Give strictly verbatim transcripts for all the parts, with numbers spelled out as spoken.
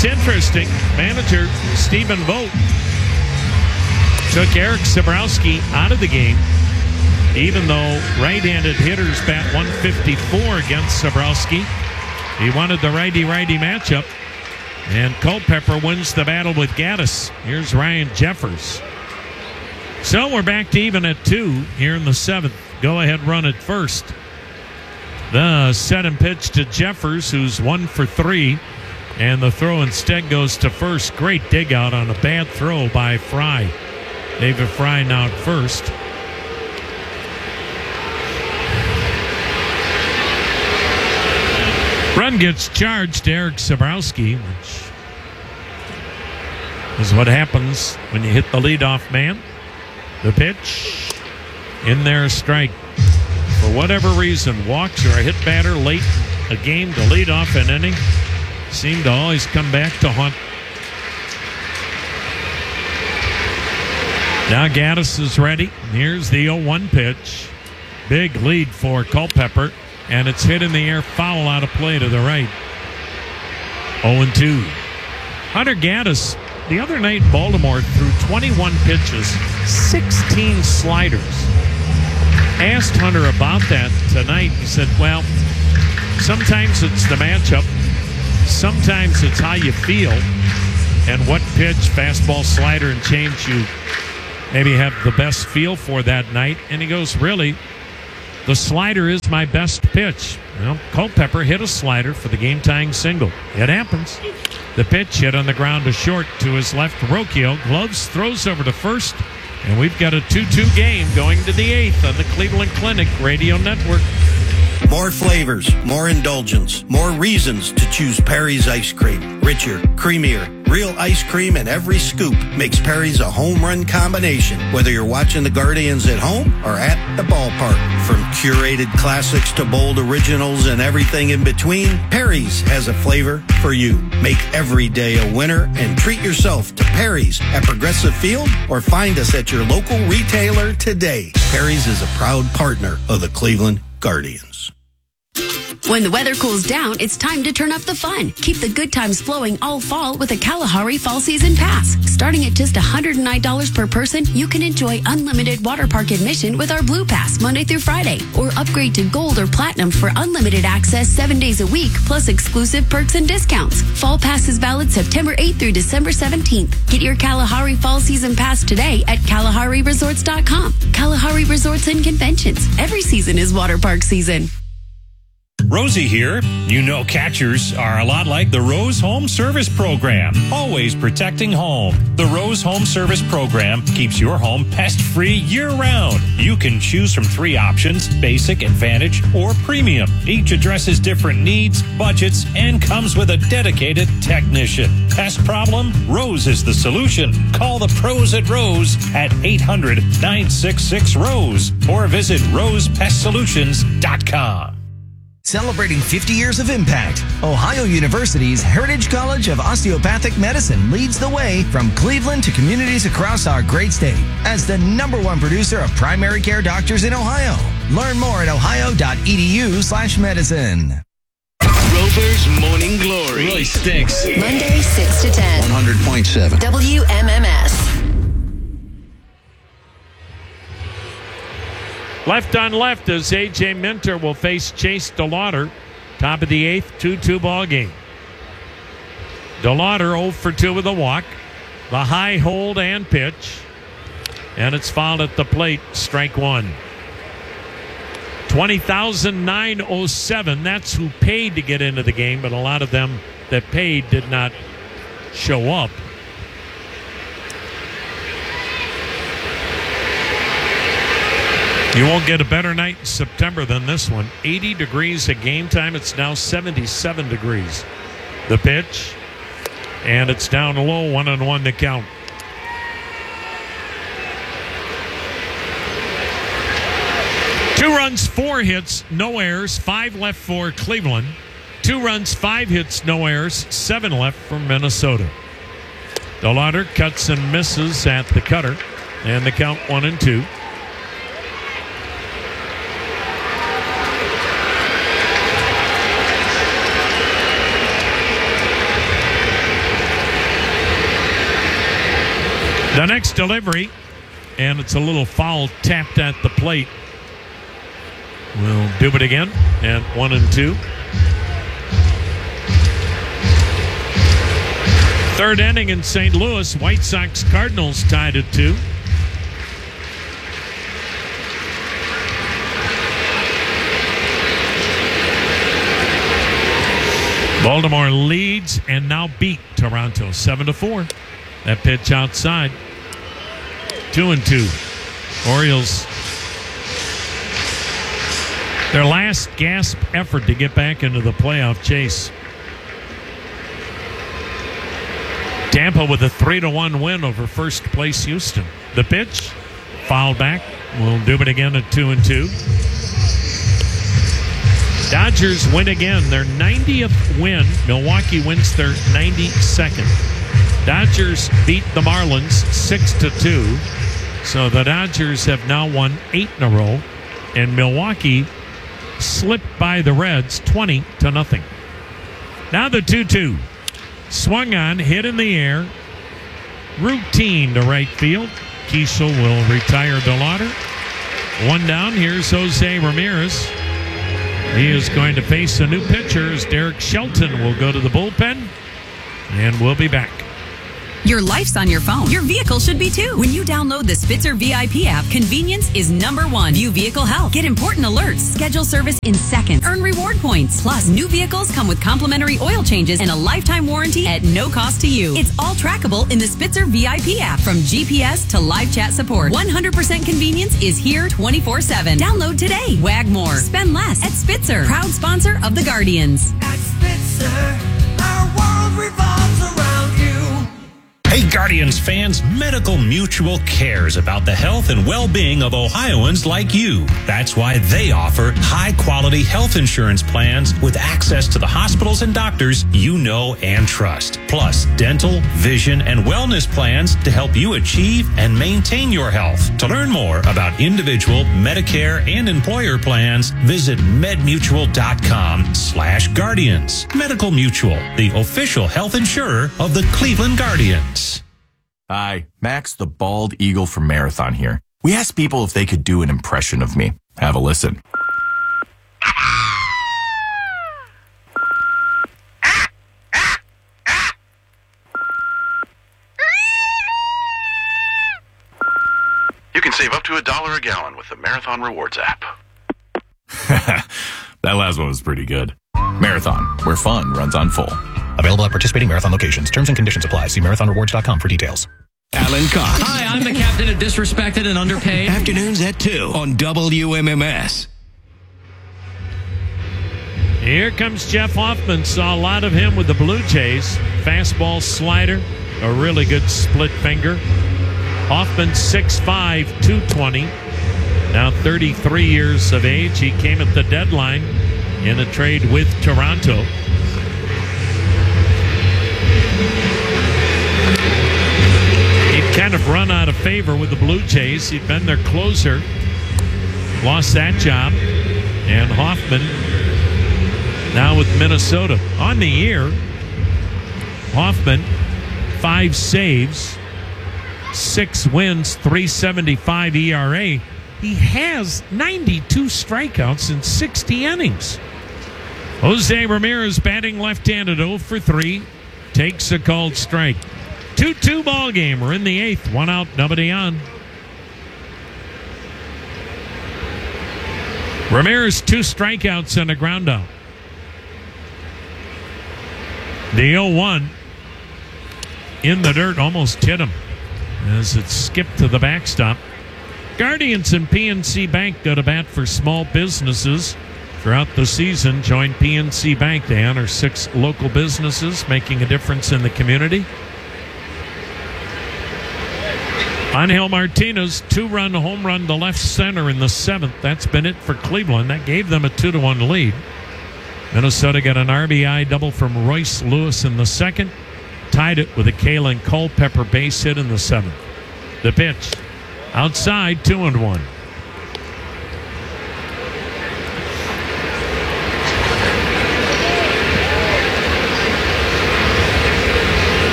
It's interesting. Manager Stephen Vogt took Eric Sabrowski out of the game, even though right-handed hitters bat one fifty-four against Sabrowski. He wanted the righty-righty matchup, and Culpepper wins the battle with Gaddis. Here's Ryan Jeffers. So we're back to even at two here in the seventh. Go ahead, run it first. The set and pitch to Jeffers, who's one for three, and the throw instead goes to first. Great dig out on a bad throw by Fry. David Fry now at first. Run gets charged to Eric Sabrowski, which is what happens when you hit the leadoff man. The pitch, in there, a strike. For whatever reason, walks or a hit batter late a game to lead off an inning seem to always come back to haunt. Now Gaddis is ready. Here's the oh one pitch. Big lead for Culpepper, and it's hit in the air, foul out of play to the right. oh and two. Hunter Gaddis, the other night in Baltimore, threw twenty-one pitches, sixteen sliders. Asked Hunter about that tonight. He said, well, sometimes it's the matchup. Sometimes it's how you feel and what pitch, fastball, slider, and change you maybe have the best feel for that night. And he goes, really, the slider is my best pitch. Well, Culpepper hit a slider for the game-tying single. It happens. The pitch hit on the ground to short to his left. Rocchio gloves, throws over to first, and we've got a two two game going to the eighth on the Cleveland Clinic Radio Network. More flavors, more indulgence, more reasons to choose Perry's ice cream. Richer, creamier, real ice cream in every scoop makes Perry's a home run combination. Whether you're watching the Guardians at home or at the ballpark. From curated classics to bold originals and everything in between, Perry's has a flavor for you. Make every day a winner and treat yourself to Perry's at Progressive Field or find us at your local retailer today. Perry's is a proud partner of the Cleveland Guardians. When the weather cools down, it's time to turn up the fun. Keep the good times flowing all fall with a Kalahari Fall Season Pass. Starting at just one hundred nine dollars per person, you can enjoy unlimited water park admission with our Blue Pass Monday through Friday, or upgrade to Gold or Platinum for unlimited access seven days a week, plus exclusive perks and discounts. Fall Pass is valid September eighth through December seventeenth. Get your Kalahari Fall Season Pass today at Kalahari Resorts dot com. Kalahari Resorts and Conventions. Every season is water park season. Rosie here. You know catchers are a lot like the Rose Home Service Program, always protecting home. The Rose Home Service Program keeps your home pest-free year-round. You can choose from three options, basic, advantage, or premium. Each addresses different needs, budgets, and comes with a dedicated technician. Pest problem? Rose is the solution. Call the pros at Rose at eight hundred, nine six six, ROSE or visit rose pest solutions dot com. Celebrating fifty years of impact, Ohio University's Heritage College of Osteopathic Medicine leads the way from Cleveland to communities across our great state as the number one producer of primary care doctors in Ohio. Learn more at ohio.edu slash medicine. Rover's Morning Glory. Really stinks. Monday, six to ten. one hundred point seven. W M M S. Left on left as A J Minter will face Chase DeLauder. Top of the eighth, two two ball game. DeLauder oh for two with a walk. The high hold and pitch. And it's fouled at the plate. Strike one. twenty thousand nine hundred seven. That's who paid to get into the game, but a lot of them that paid did not show up. You won't get a better night in September than this one. eighty degrees at game time. It's now seventy-seven degrees. The pitch. And it's down low, one and one to count. Two runs, four hits, no errors. Five left for Cleveland. Two runs, five hits, no errors. Seven left for Minnesota. DeLauder cuts and misses at the cutter. And the count one and two. The next delivery, and it's a little foul tapped at the plate. We'll do it again at one and two. Third inning in Saint Louis. White Sox Cardinals tied at two. Baltimore leads and now beat Toronto seven to four. That pitch outside. Two and two. Orioles, their last gasp effort to get back into the playoff chase. Tampa with a three to one win over first place Houston. The pitch, foul back. We'll do it again at two and two. Dodgers win again, their ninetieth win. Milwaukee wins their ninety-second. Dodgers beat the Marlins six to two. So the Dodgers have now won eight in a row. And Milwaukee slipped by the Reds twenty to nothing. Now the two two. Swung on, hit in the air. Routine to right field. Kiesel will retire DeLauder. One down. Here's Jose Ramirez. He is going to face a new pitcher as Derek Shelton will go to the bullpen. And we'll be back. Your life's on your phone. Your vehicle should be too. When you download the Spitzer V I P app, convenience is number one. View vehicle health. Get important alerts. Schedule service in seconds. Earn reward points. Plus, new vehicles come with complimentary oil changes and a lifetime warranty at no cost to you. It's all trackable in the Spitzer V I P app. From G P S to live chat support. one hundred percent convenience is here twenty-four seven. Download today. Wag more. Spend less at Spitzer. Proud sponsor of the Guardians. At Spitzer, our world revolves around you. Hey, Guardians fans, Medical Mutual cares about the health and well-being of Ohioans like you. That's why they offer high-quality health insurance plans with access to the hospitals and doctors you know and trust. Plus, dental, vision, and wellness plans to help you achieve and maintain your health. To learn more about individual, Medicare, and employer plans, visit medmutual.com slash guardians. Medical Mutual, the official health insurer of the Cleveland Guardians. Hi, Max the Bald Eagle from Marathon here. We asked people if they could do an impression of me. Have a listen. You can save up to a dollar a gallon with the Marathon Rewards app. That last one was pretty good. Marathon, where fun runs on full. Available at participating Marathon locations. Terms and conditions apply. See marathon rewards dot com for details. Alan Cox. Hi, I'm the captain of Disrespected and Underpaid. Afternoons at two on W M M S. Here comes Jeff Hoffman. Saw a lot of him with the Blue Jays. Fastball slider, a really good split finger. Hoffman six five, two twenty. Now thirty-three years of age. He came at the deadline in a trade with Toronto. He'd kind of run out of favor with the Blue Jays. He'd been their closer. Lost that job. And Hoffman now with Minnesota. On the year, Hoffman, five saves, six wins, three seventy-five E R A. He has ninety-two strikeouts in sixty innings. Jose Ramirez batting left-handed, oh for three. Takes a called strike. two two ball game. We're in the eighth. One out, nobody on. Ramirez, two strikeouts and a ground out. The oh one in the dirt almost hit him as it skipped to the backstop. Guardians and P N C Bank go to bat for small businesses. Throughout the season, join P N C Bank. They honor six local businesses making a difference in the community. Angel Martinez, two-run home run to left center in the seventh. That's been it for Cleveland. That gave them a two to one lead. Minnesota got an R B I double from Royce Lewis in the second. Tied it with a Kalen Culpepper base hit in the seventh. The pitch. Outside, two and one.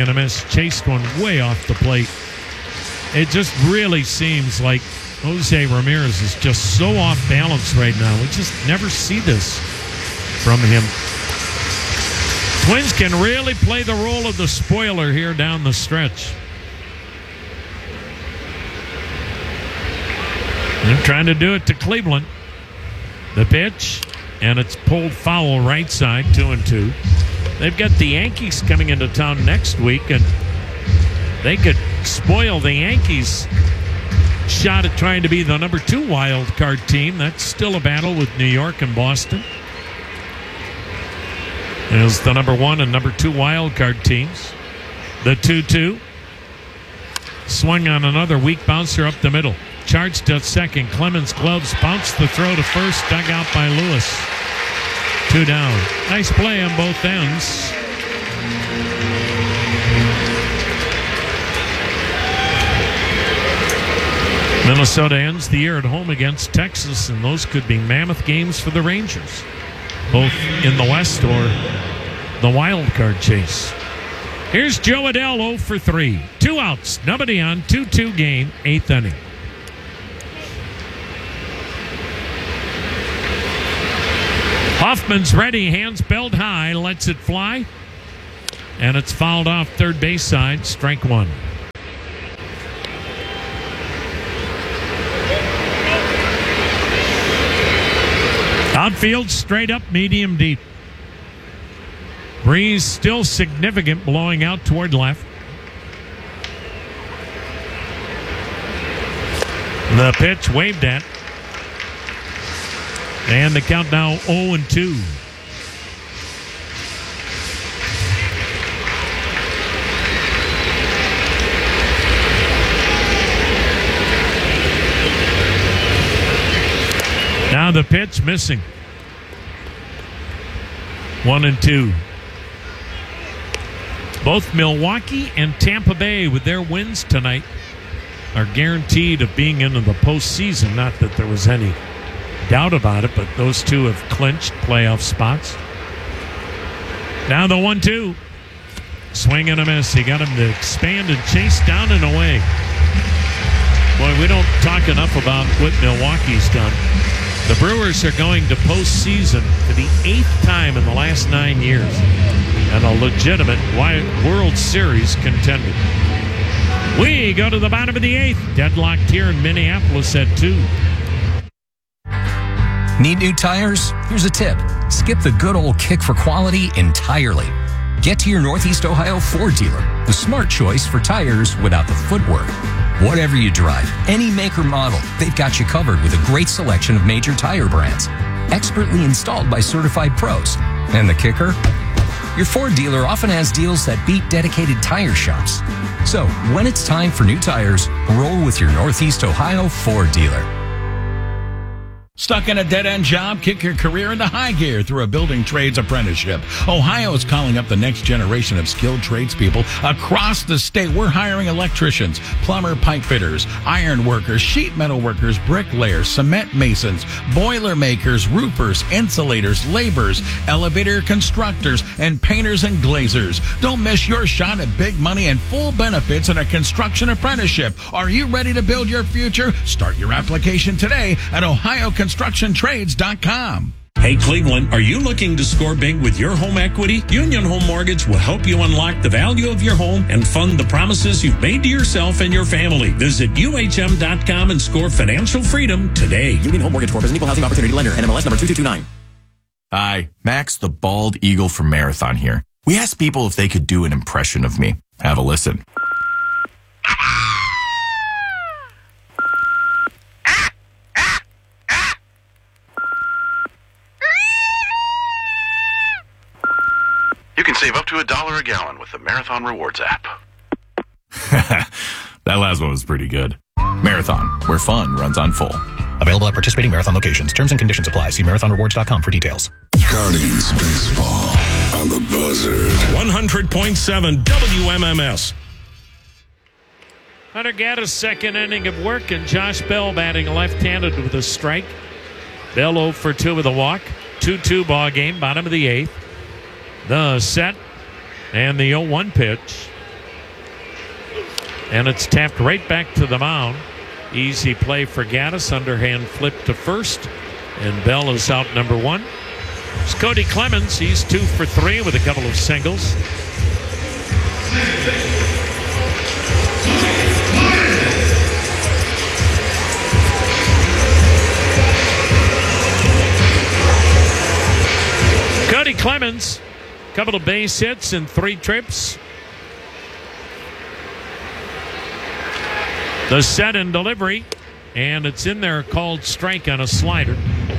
and a miss. Chased one way off the plate. It just really seems like Jose Ramirez is just so off balance right now. We just never see this from him. Twins can really play the role of the spoiler here down the stretch. They're trying to do it to Cleveland. The pitch, and it's pulled foul right side, two and two. They've got the Yankees coming into town next week, and they could spoil the Yankees' shot at trying to be the number two wild card team. That's still a battle with New York and Boston. There's the number one and number two wild card teams. The two two. Swung on another weak bouncer up the middle. Charged to second. Clemens gloves bounced the throw to first. Dug out by Lewis. Two down. Nice play on both ends. Minnesota ends the year at home against Texas, and those could be mammoth games for the Rangers, both in the West or the wild card chase. Here's Joe Adell, oh for three. Two outs. Nobody on. two two game. Eighth inning. Hoffman's ready. Hands belt high. Lets it fly. And it's fouled off third base side. Strike one. Outfield straight up, medium deep. Breeze still significant, blowing out toward left. The pitch waved at. And the count now oh and two. Now the pitch missing. One and two. Both Milwaukee and Tampa Bay, with their wins tonight, are guaranteed of being into the postseason. Not that there was any doubt about it, but those two have clinched playoff spots. Now the one two. Swing and a miss. He got him to expand and chase down and away. Boy, we don't talk enough about what Milwaukee's done. The Brewers are going to postseason for the eighth time in the last nine years, and a legitimate World Series contender. We go to the bottom of the eighth, deadlocked here in Minneapolis at two. Need new tires? Here's a tip. Skip the good old kick for quality entirely. Get to your Northeast Ohio Ford dealer, the smart choice for tires without the footwork. Whatever you drive, any make or model, they've got you covered with a great selection of major tire brands. Expertly installed by certified pros. And the kicker? Your Ford dealer often has deals that beat dedicated tire shops. So, when it's time for new tires, roll with your Northeast Ohio Ford dealer. Stuck in a dead-end job? Kick your career into high gear through a building trades apprenticeship. Ohio is calling up the next generation of skilled tradespeople across the state. We're hiring electricians, plumber, pipe fitters, iron workers, sheet metal workers, bricklayers, cement masons, boiler makers, roofers, insulators, laborers, elevator constructors, and painters and glazers. Don't miss your shot at big money and full benefits in a construction apprenticeship. Are you ready to build your future? Start your application today at Ohio construction trades dot com. Hey Cleveland, are you looking to score big with your home equity? Union Home Mortgage will help you unlock the value of your home and fund the promises you've made to yourself and your family. Visit U H M dot com and score financial freedom today. Union Home Mortgage Corp is an equal housing opportunity lender. N M L S number two two two nine. Hi, Max the Bald Eagle from Marathon here. We asked people if they could do an impression of me. Have a listen. You can save up to a dollar a gallon with the Marathon Rewards app. That last one was pretty good. Marathon, where fun runs on full. Available at participating Marathon locations. Terms and conditions apply. See marathon rewards dot com for details. Carney's Baseball on the Buzzard. one hundred point seven W M M S. Hunter Gaddis' second inning of work, and Josh Bell batting left-handed with a strike. Bell oh for two with a walk. two two ball game, bottom of the eighth. The set and the oh one pitch. And it's tapped right back to the mound. Easy play for Gaddis. Underhand flip to first. And Bell is out number one. It's Cody Clemens. He's two for three with a couple of singles. Cody Clemens, a couple of base hits and three trips. The set and delivery, and it's in there, called strike on a slider.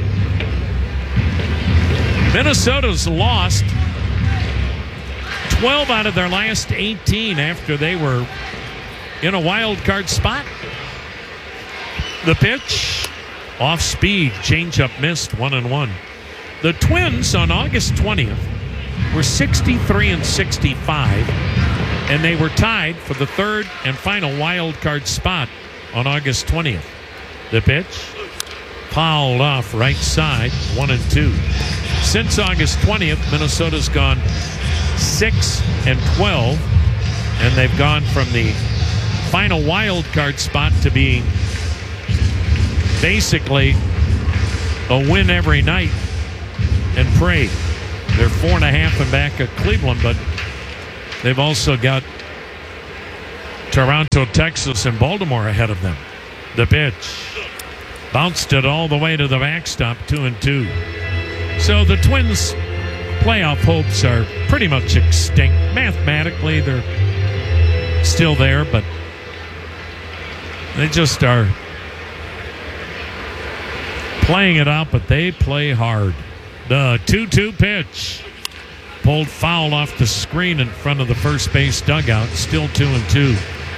Minnesota's lost twelve out of their last eighteen after they were in a wild card spot. The pitch, off speed, changeup missed, one and one. The Twins on August twentieth were sixty-three and sixty-five, and they were tied for the third and final wild card spot on August twentieth. The pitch, fouled off right side, one and two. Since August twentieth, Minnesota's gone six and twelve, and they've gone from the final wild card spot to being basically a win every night and pray. They're four and a half and back at Cleveland, but they've also got Toronto, Texas, and Baltimore ahead of them. The pitch bounced it all the way to the backstop, two and two. So the Twins' playoff hopes are pretty much extinct. Mathematically, they're still there, but they just are playing it out, but they play hard. The two two pitch pulled foul off the screen in front of the first base dugout. Still two and two.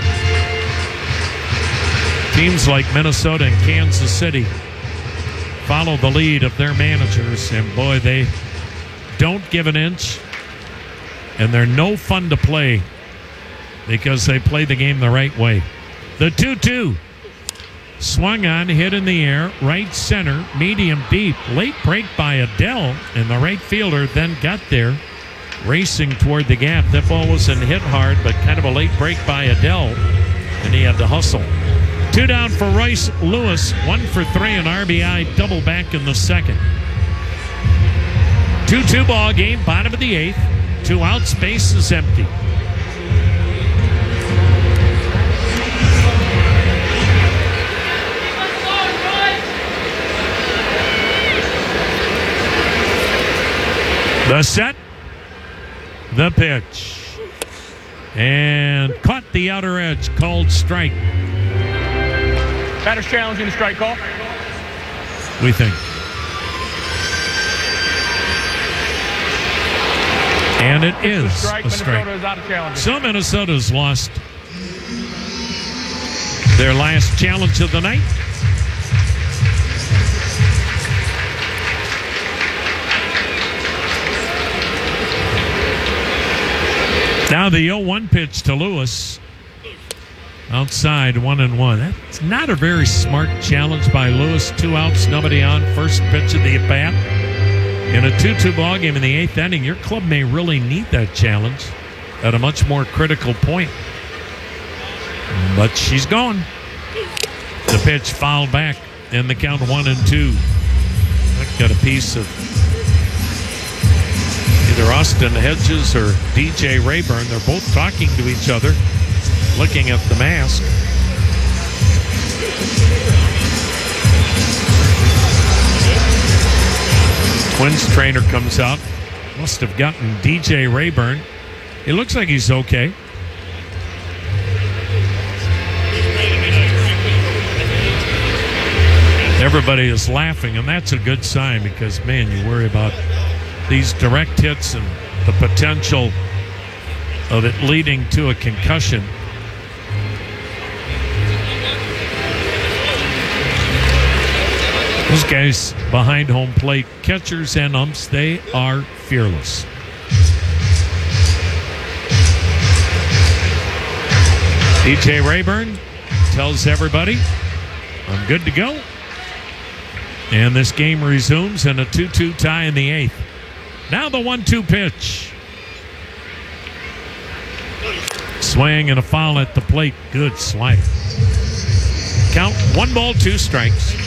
Teams like Minnesota and Kansas City follow the lead of their managers, and boy, they don't give an inch, and they're no fun to play because they play the game the right way. The two two. Swung on, hit in the air, right center, medium deep. Late break by Adele, and the right fielder then got there, racing toward the gap. That ball wasn't hit hard, but kind of a late break by Adele, and he had to hustle. Two down for Royce Lewis, one for three, an R B I double back in the second. two two ball game, bottom of the eighth. Two outs, base is empty. The set, the pitch, and caught the outer edge, called strike. Batter's challenging the strike call. We think. And it is a strike. a strike. Minnesota is out of challenge. So Minnesota's lost their last challenge of the night. Now the oh one pitch to Lewis. Outside, one and one. That's not a very smart challenge by Lewis. Two outs, nobody on. First pitch of the at-bat. In a two two ball game in the eighth inning, your club may really need that challenge at a much more critical point. But she's gone. The pitch fouled back, and the count one and two. I got a piece of either Austin Hedges or D J Rayburn. They're both talking to each other, looking at the mask. Twins trainer comes out. Must have gotten D J Rayburn. He looks like he's okay. Everybody is laughing, and that's a good sign because, man, you worry about these direct hits and the potential of it leading to a concussion. Those guys behind home plate, catchers and umps, they are fearless. D J Rayburn tells everybody, I'm good to go. And this game resumes in a two two tie in the eighth. Now the one two pitch. Swing and a foul at the plate. Good slide. Count one ball, two strikes.